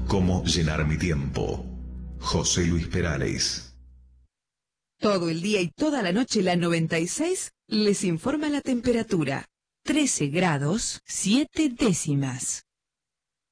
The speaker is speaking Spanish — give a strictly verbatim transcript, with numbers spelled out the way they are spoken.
Cómo llenar mi tiempo. José Luis Perales. Todo el día y toda la noche la noventa y seis les informa la temperatura. trece grados, siete décimas.